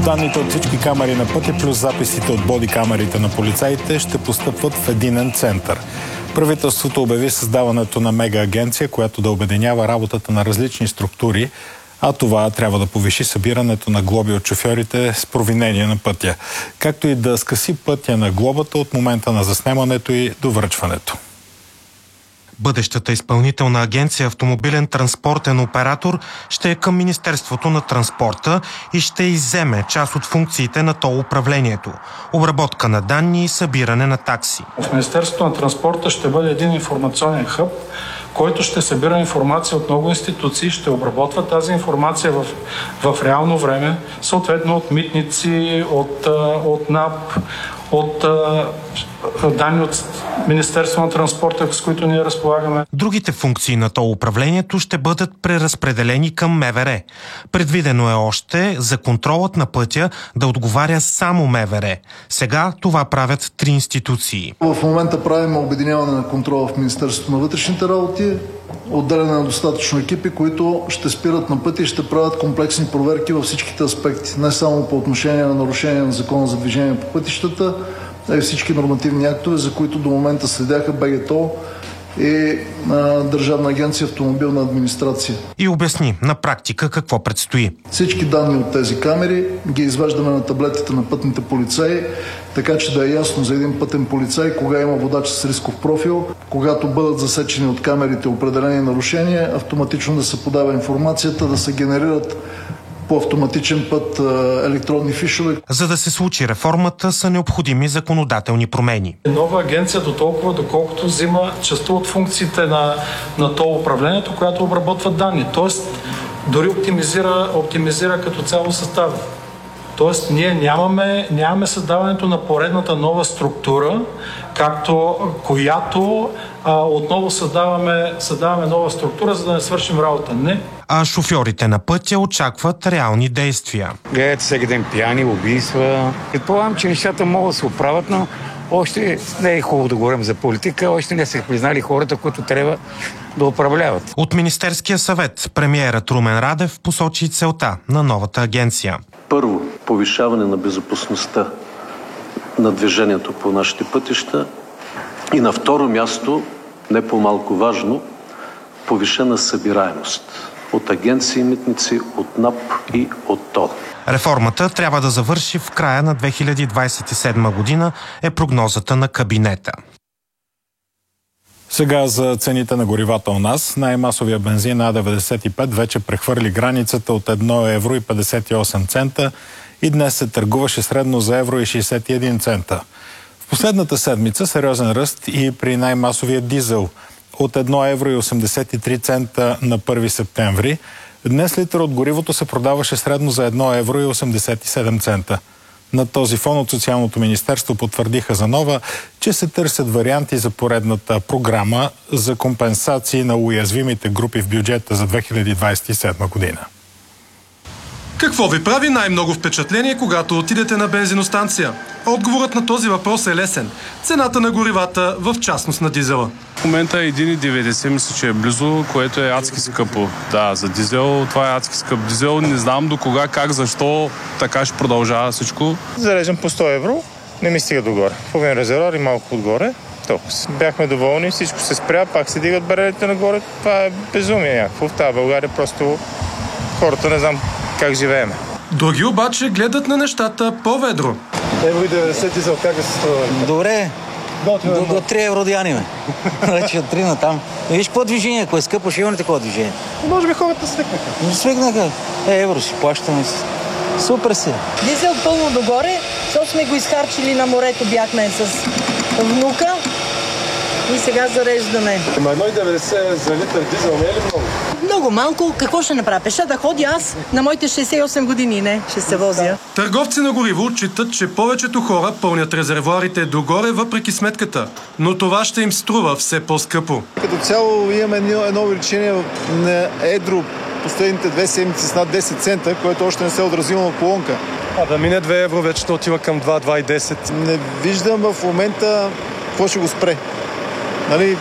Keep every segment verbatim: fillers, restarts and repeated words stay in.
Данните от всички камери на пътя плюс записите от бодикамерите на полицаите ще постъпват в единен център. Правителството обяви създаването на мега агенция, която да обединява работата на различни структури, а това трябва да повиши събирането на глоби от шофьорите с провинение на пътя, както и да скъси пътя на глобата от момента на заснемането и до връчването. Бъдещата изпълнителна агенция Автомобилен транспортен оператор ще е към Министерството на транспорта и ще изземе част от функциите на тол управлението – обработка на данни и събиране на такси. В Министерството на транспорта ще бъде един информационен хъб, който ще събира информация от много институции, ще обработва тази информация в, в реално време, съответно от митници, от, от НАП, от данни от Министерство на транспорта, с които ние разполагаме. Другите функции на тол управлението ще бъдат преразпределени към МВР. Предвидено е още за контролът на пътя да отговаря само МВР. Сега това правят три институции. В момента правим обединяване на контрола в Министерството на вътрешните работи, отделяне на достатъчно екипи, които ще спират на пътя и ще правят комплексни проверки във всичките аспекти. Не само по отношение на нарушение на Закона за движение по пътищата, а и всички нормативни актове, за които до момента следяха БГТО и а, Държавна агенция Автомобилна администрация. И обясни на практика какво предстои. Всички данни от тези камери ги изваждаме на таблетите на пътните полицаи, така че да е ясно за един пътен полицай кога има водач с рисков профил, когато бъдат засечени от камерите определени нарушения, автоматично да се подава информацията, да се генерират по автоматичен път електронни фишове. За да се случи реформата, са необходими законодателни промени. Нова агенция до толкова, доколкото взима частта от функциите на, на тол управлението, която обработва данни. Тоест, дори оптимизира, оптимизира като цяло състава. Тоест, ние нямаме, нямаме създаването на поредната нова структура, както, която а, отново създаваме, създаваме нова структура, за да не свършим работа. Не. А шофьорите на пътя очакват реални действия. Гледате всеки ден пияни, убийства. Предполагам, че нещата могат да се оправят, но още не е хубаво да говорим за политика, още не са признали хората, които трябва да управляват. От Министерския съвет премиерът Румен Радев посочи целта на новата агенция. Първо, повишаване на безопасността на движението по нашите пътища и на второ място, не по-малко важно, повишена събираемост от агенции, митници, от НАП и от ТОЛ. Реформата трябва да завърши в края на две хиляди двадесет и седма година, е прогнозата на кабинета. Сега за цените на горивата у нас. Най-масовия бензин А деветдесет и пет вече прехвърли границата от едно евро и петдесет и осем цента и днес се търгуваше средно за евро и шейсет и един цента. В последната седмица сериозен ръст и при най-масовия дизел от едно евро и осемдесет и три цента на първи септември. Днес литър от горивото се продаваше средно за едно евро и осемдесет и седем цента. На този фон от Социалното министерство потвърдиха за нова, че се търсят варианти за поредната програма за компенсации на уязвимите групи в бюджета за две хиляди двадесет и седма година. Какво ви прави най-много впечатление, когато отидете на бензиностанция? Отговорът на този въпрос е лесен. Цената на горивата, в частност на дизела. В момента един и деветдесет мисля, че е близо, което е адски скъпо. Да, за дизел това е адски скъп. Дизел не знам до кога, как, защо така ще продължава всичко. Зареждам по сто евро, не ми стига догоре. Половин резервор и малко отгоре. Толкова. Бяхме доволни, всичко се спря, пак се дигат барелите нагоре. Това е безумие някакво. В тази България просто хората не знам как живеем. Други обаче гледат на нещата по-ведро. Евро и деветдесет дизел, как да се струва? Добре, до, до три евро дяниме. Вече от три на там. Виж какво движение, ако е скъпо, ще имаме такова движение. Може би хората свикнаха. Свикнаха. Е, евро си плащаме си. Супер си. Дизел пълно догоре, защото сме го изхарчили на морето, бяхме с внука и сега зареждаме. Ама едно и деветдесет за литър дизел не е ли много? Много малко. Какво ще направя? Пеша да ходя аз на моите шейсет и осем години, не? Ще се возя. Търговци на гориво отчитат, че повечето хора пълнят резервоарите догоре въпреки сметката, но това ще им струва все по-скъпо. Като цяло имаме едно увеличение на едро последните две седмици с над десет цента, което още не се е отразило на колонка. А да мине две евро, вече да отива към два, два и десет. Не виждам в момента какво ще го спре. Нали,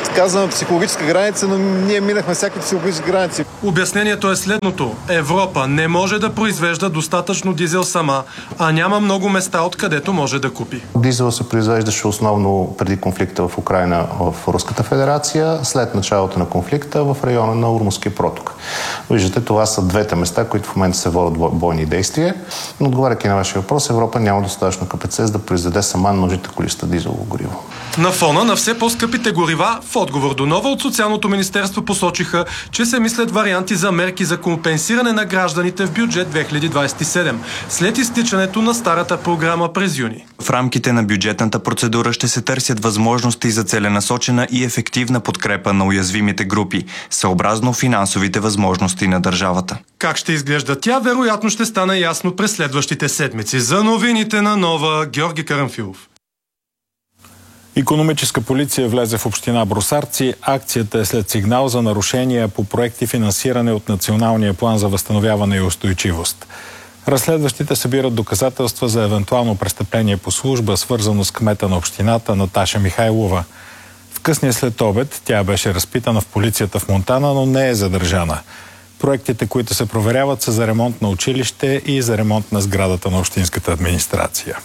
казваме психологическа граница, но ние минахме всякакви психологически граници. Обяснението е следното. Европа не може да произвежда достатъчно дизел сама, а няма много места, откъдето може да купи. Дизел се произвеждаше основно преди конфликта в Украйна в Руската федерация, след началото на конфликта в района на Ормузския проток. Виждате, това са двете места, които в момента се водят бойни действия. Но отговаряйки на вашия въпрос, Европа няма достатъчно капацитет да произведе сама нужните количества дизелово гориво. На фона на все по-скъпите горива, в отговор до нова от Социалното министерство посочиха, че се мислят варианти за мерки за компенсиране на гражданите в бюджет две хиляди двадесет и седем, след изтичането на старата програма през юни. В рамките на бюджетната процедура ще се търсят възможности за целенасочена и ефективна подкрепа на уязвимите групи, съобразно финансовите възможности на държавата. Как ще изглежда тя, вероятно ще стане ясно през следващите седмици. За новините на Нова, Георги Карамфилов. Икономическа полиция влезе в община Брусарци. Акцията е след сигнал за нарушения по проекти, финансиране от Националния план за възстановяване и устойчивост. Разследващите събират доказателства за евентуално престъпление по служба, свързано с кмета на общината Наташа Михайлова. В късния след обед тя беше разпитана в полицията в Монтана, но не е задържана. Проектите, които се проверяват, са за ремонт на училище и за ремонт на сградата на общинската администрация.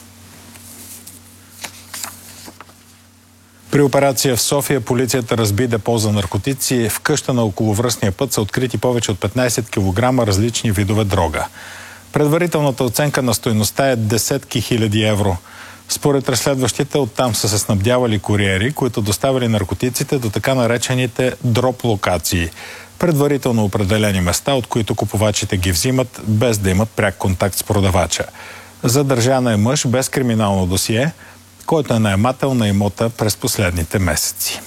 При операция в София полицията разби депо за наркотици. В къща на околовръстния път са открити повече от петнайсет килограма различни видове дрога. Предварителната оценка на стойността е десетки хиляди евро. Според разследващите, оттам са се снабдявали куриери, които доставили наркотиците до така наречените дроп локации. Предварително определени места, от които купувачите ги взимат, без да имат пряк контакт с продавача. Задържана е мъж без криминално досие, който е наемател на имота през последните месеци.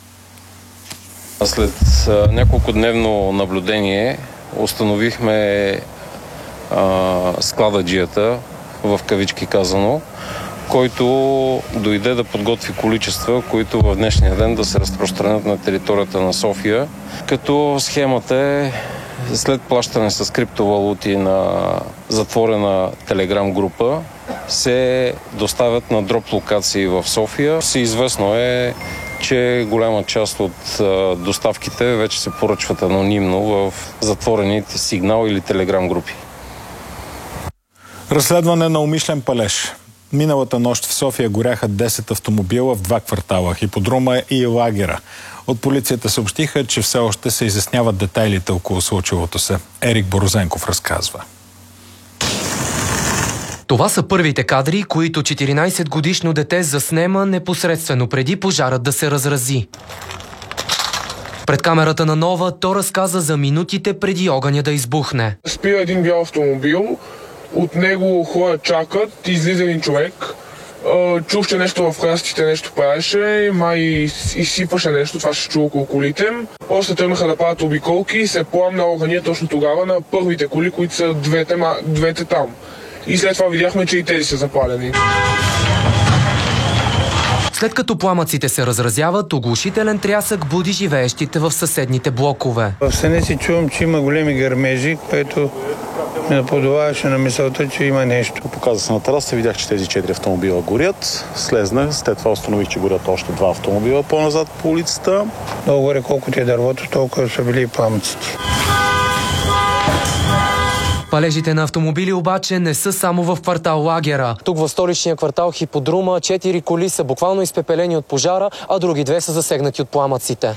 След няколко дневно наблюдение установихме а, склададжията, в кавички казано, който дойде да подготви количества, които в днешния ден да се разпространят на територията на София. Като схемата е след плащане с криптовалути на затворена телеграм група, се доставят на дроп локации в София. Всеизвестно е, че голяма част от а, доставките вече се поръчват анонимно в затворените сигнал или телеграм групи. Разследване на умишлен палеж. Миналата нощ в София горяха десет автомобила в два квартала – Хиподрома и Лагера. От полицията съобщиха, че все още се изясняват детайлите около случилото се. Ерик Борозенков разказва. Това са първите кадри, които четиринайсетгодишно дете заснема непосредствено преди пожарът да се разрази. Пред камерата на Нова то разказа за минутите преди огъня да избухне. Спира един бял автомобил, от него хора чакат, излиза един човек, чух, че нещо в храстите нещо правеше, май изсипаше нещо, това ще чува около колите. После тръгнаха да правят обиколки и се пламна огъня точно тогава на първите коли, които са двете, двете там. И след това видяхме, че и тези са запалени. След като пламъците се разразяват, оглушителен трясък буди живеещите в съседните блокове. В съня си чувам, че има големи гърмежи, което ме наподобаваше на мисълта, че има нещо. Показа се на терасата, видях, че тези четири автомобила горят. Слезнах, след това установих, че горят още два автомобила по-назад по улицата. Много горе, колкото е дървото, толкова са били и пламъците. Палежите на автомобили обаче не са само в квартал Лагера. Тук в столичния квартал Хиподрума четири коли са буквално изпепелени от пожара, а други две са засегнати от пламъците.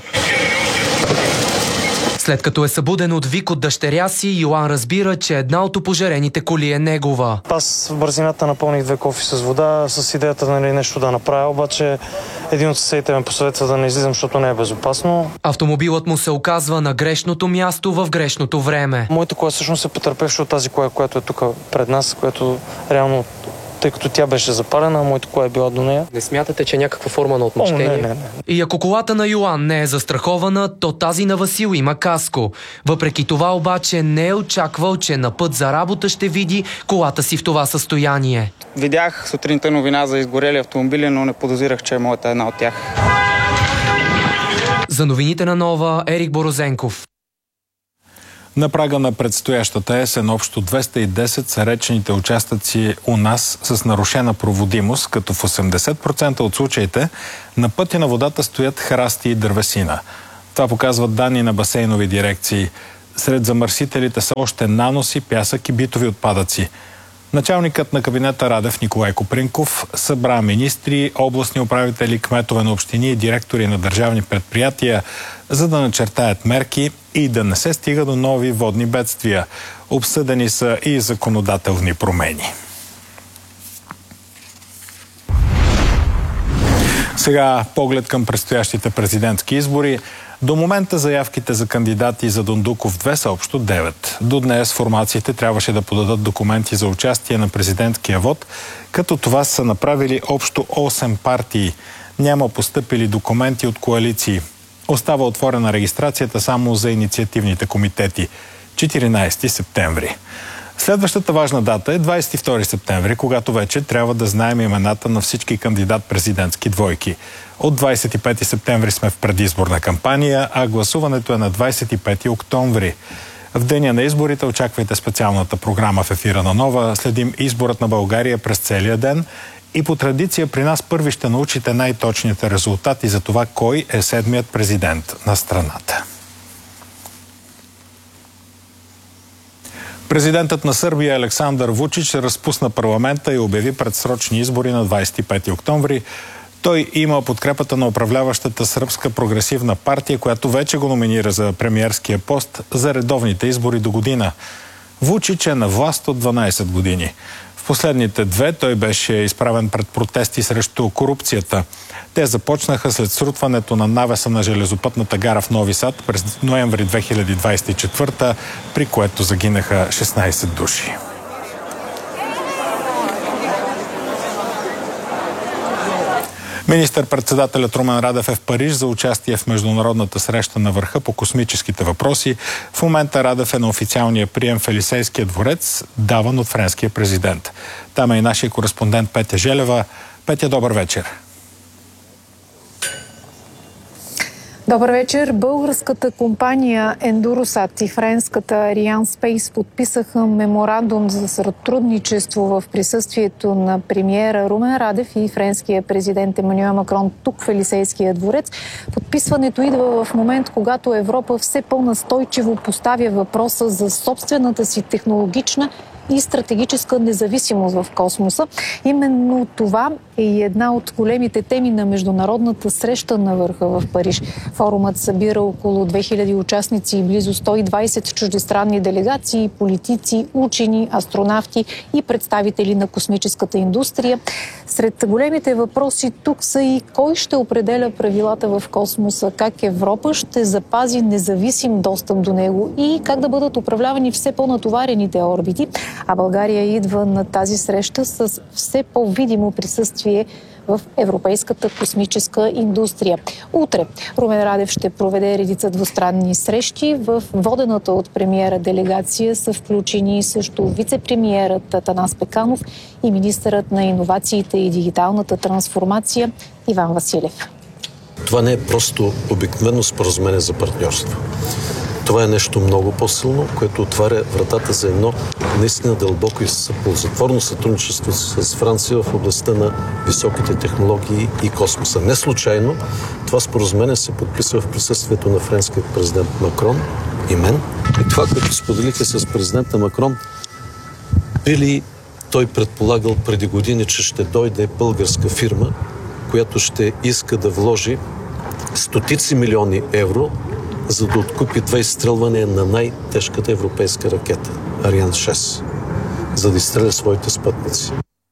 След като е събуден от вик от дъщеря си, Йоан разбира, че една от опожарените коли е негова. Аз в бързината напълних две кофи с вода с идеята да нали, нещо да направя, обаче един от съседите ме посъветва да не излизам, защото не е безопасно. Автомобилът му се оказва на грешното място в грешното време. Моята кола всъщност е потърпевша от тази кола, която е тук пред нас, която реално, тъй като тя беше запалена, моята кола е била до нея. Не смятате, че е някаква форма на отмъщение? О, не, не, не. И ако колата на Йоан не е застрахована, то тази на Васил има каско. Въпреки това обаче не е очаквал, че на път за работа ще види колата си в това състояние. Видях сутринта новина за изгорели автомобили, но не подозирах, че е моята една от тях. За новините на Нова, Ерик Борозенков. На прага на предстоящата есен общо двеста и десет са речните участъци у нас с нарушена проводимост, като в осемдесет процента от случаите на пътя на водата стоят храсти и дървесина. Това показват данни на басейнови дирекции. Сред замърсителите са още наноси, пясък и битови отпадъци. Началникът на кабинета Радев Николай Копринков събра министри, областни управители, кметове на общини и директори на държавни предприятия, за да начертаят мерки и да не се стига до нови водни бедствия. Обсъдени са и законодателни промени. Сега поглед към предстоящите президентски избори. До момента заявките за кандидати за Дондуков две са общо девет. До днес формациите трябваше да подадат документи за участие на президентския вод, като това са направили общо осем партии. Няма постъпили документи от коалиции. Остава отворена регистрацията само за инициативните комитети. четиринайсети септември. Следващата важна дата е двайсет и втори септември, когато вече трябва да знаем имената на всички кандидат-президентски двойки. От двайсет и пети септември сме в предизборна кампания, а гласуването е на двайсет и пети октомври. В деня на изборите очаквайте специалната програма в ефира на Нова. Следим изборът на България през целия ден и по традиция при нас първи ще научите най-точните резултати за това кой е седмият президент на страната. Президентът на Сърбия Александър Вучич разпусна парламента и обяви предсрочни избори на двайсет и пети октомври. Той има подкрепата на управляващата Сръбска прогресивна партия, която вече го номинира за премиерския пост за редовните избори до година. Вучич е на власт от дванайсет години. В последните две той беше изправен пред протести срещу корупцията. Те започнаха след срутването на навеса на железопътната гара в Нови Сад през ноември две хиляди двайсет и четвърта, при което загинаха шестнайсет души. Министър-председателят Румен Радев е в Париж за участие в международната среща на върха по космическите въпроси. В момента Радев е на официалния прием в Елисейския дворец, даван от френския президент. Там е и нашия кореспондент Петя Желева. Петя, добър вечер. Добър вечер. Българската компания Endurosat и френската Ariane Space подписаха меморандум за сътрудничество в присъствието на премиера Румен Радев и френския президент Емануел Макрон тук в Елисейския дворец. Подписването идва в момент, когато Европа все по-настойчиво поставя въпроса за собствената си технологична и стратегическа независимост в космоса. Именно това е и една от големите теми на международната среща на върха в Париж. Форумът събира около две хиляди участници и близо сто и двайсет чуждестранни делегации, политици, учени, астронавти и представители на космическата индустрия. Сред големите въпроси тук са и кой ще определя правилата в космоса, как Европа ще запази независим достъп до него и как да бъдат управлявани все по-натоварените орбити. А България идва на тази среща с все по-видимо присъствие в европейската космическа индустрия. Утре Румен Радев ще проведе редица двустранни срещи. В водената от премиера делегация са включени също вице-премиерът Атанас Пеканов и министърът на иновациите и дигиталната трансформация Иван Василев. Това не е просто обикновено споразумение за партньорство. Това е нещо много по-силно, което отваря вратата за едно наистина дълбоко и ползотворно сътрудничество с Франция в областта на високите технологии и космоса. Не случайно това споразумение се подписва в присъствието на френския президент Макрон и мен. И това, което споделиха с президента Макрон, би ли той предполагал преди години, че ще дойде българска фирма, която ще иска да вложи стотици милиони евро, за да откупи две изстрелвания на най-тежката европейска ракета – Ариан шест, за да изстреля своите спътници.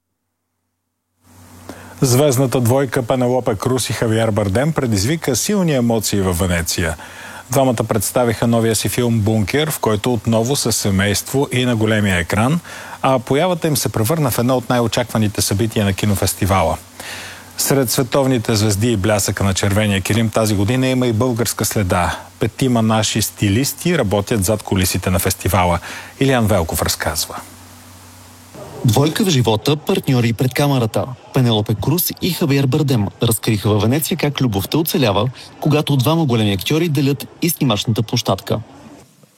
Звездната двойка Пенелопе Круз и Хавиер Бардем предизвика силни емоции във Венеция. Двамата представиха новия си филм «Бункер», в който отново са семейство и на големия екран, а появата им се превърна в едно от най-очакваните събития на кинофестивала. Сред световните звезди и блясъка на червения килим тази година има и българска следа. Петима наши стилисти работят зад кулисите на фестивала. Илиян Велков разказва. Двойка в живота, партньори пред камерата. Пенелопе Круз и Хавиер Бардем разкриха във Венеция как любовта оцелява, когато двама големи актьори делят и снимачната площадка.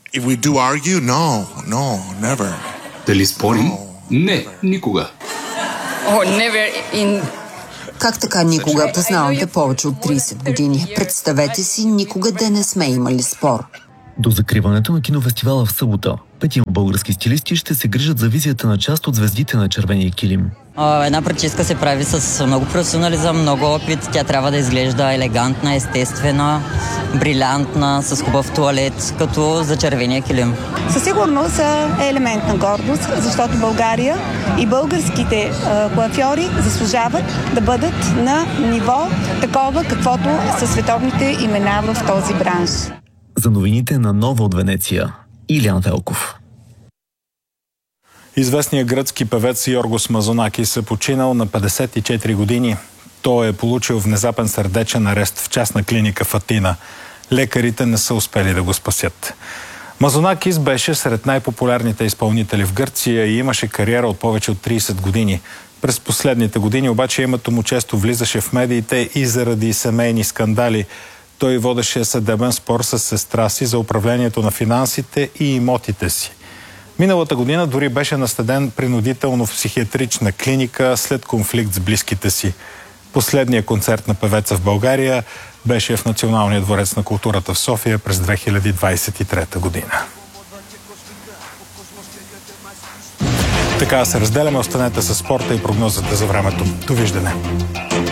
If we do argue, no, no, never. Дали спорим? Не, никога. Oh, never in... Как така никога? Познавам те повече от трийсет години. Представете си, никога да не сме имали спор. До закриването на кинофестивала в събота, петима български стилисти ще се грижат за визията на част от звездите на червения килим. Една прическа се прави с много професионализъм, много опит. Тя трябва да изглежда елегантна, естествена, брилянтна, с хубав туалет, като за червения килим. Със сигурност е елемент на гордост, защото България и българските коафьори заслужават да бъдат на ниво такова, каквото са световните имена в този бранш. За новините на Нова от Венеция, Илиян Велков. Известният гръцки певец Йоргос Мазонакис е починал на петдесет и четири години. Той е получил внезапен сърдечен арест в частна клиника в Атина. Лекарите не са успели да го спасят. Мазонакис беше сред най-популярните изпълнители в Гърция и имаше кариера от повече от трийсет години. През последните години обаче името му често влизаше в медиите и заради семейни скандали. Той водеше съдебен спор с сестра си за управлението на финансите и имотите си. Миналата година дори беше наследен принудително в психиатрична клиника след конфликт с близките си. Последният концерт на певеца в България беше в Националния дворец на културата в София през две хиляди двадесет и трета година. Така се разделяме. Останете със спорта и прогнозата за времето. Довиждане!